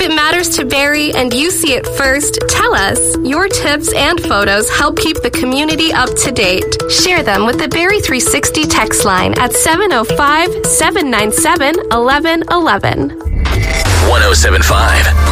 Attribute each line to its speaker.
Speaker 1: it matters to Barry and you see it first, tell us. Your tips and photos help keep the community up to date. Share them with the Barry 360 text line at 705-797-1111.
Speaker 2: 1075